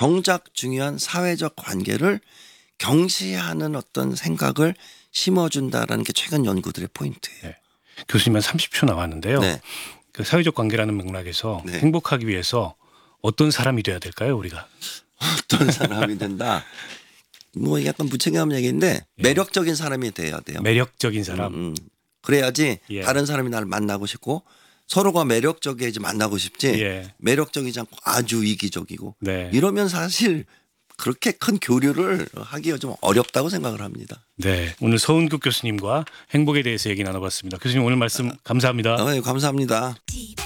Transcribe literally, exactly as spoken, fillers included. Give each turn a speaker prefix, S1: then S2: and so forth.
S1: 정작 중요한 사회적 관계를 경시하는 어떤 생각을 심어준다라는 게 최근 연구들의 포인트예요.
S2: 네. 교수님 한 삼십 초 남았는데요.
S1: 네.
S2: 그 사회적 관계라는 맥락에서
S1: 네.
S2: 행복하기 위해서 어떤 사람이 돼야 될까요, 우리가?
S1: 어떤 사람이 된다. 뭐 약간 무책임한 얘기인데
S2: 예.
S1: 매력적인 사람이 돼야 돼요.
S2: 매력적인 사람.
S1: 음, 음. 그래야지
S2: 예.
S1: 다른 사람이 나를 만나고 싶고 서로가 매력적이지 만나고 싶지
S2: 예.
S1: 매력적이지 않고 아주 이기적이고
S2: 네.
S1: 이러면 사실 그렇게 큰 교류를 하기가 좀 어렵다고 생각을 합니다.
S2: 네. 오늘 서은국 교수님과 행복에 대해서 얘기 나눠봤습니다. 교수님 오늘 말씀 감사합니다.
S1: 아, 네, 감사합니다.